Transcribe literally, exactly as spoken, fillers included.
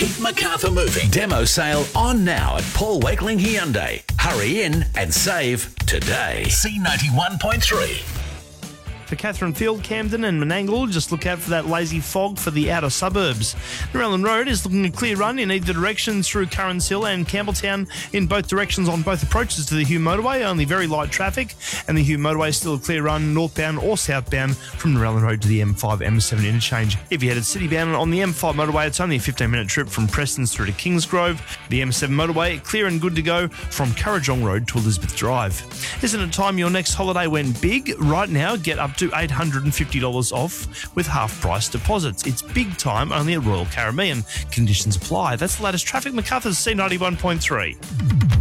Keep Macarthur moving. Demo sale on now at Paul Wakeling Hyundai. Hurry in and save today. C ninety-one point three. For Catherine Field, Camden and Menangle, just look out for that lazy fog for the outer suburbs. Narellan Road is looking a clear run in either direction through Currans Hill and Campbelltown in both directions on both approaches to the Hume motorway, only very light traffic, and the Hume motorway is still a clear run northbound or southbound from Narellan Road to the M five M seven interchange. If you're headed citybound on the M five motorway, it's only a fifteen minute trip from Prestons through to Kingsgrove. The M seven motorway, clear and good to go from Currajong Road to Elizabeth Drive. Isn't it time your next holiday went big? Right now, get up to eight hundred fifty dollars off with half-price deposits. It's big time, only at Royal Caribbean. Conditions apply. That's the latest traffic. Macarthur's C ninety-one point three.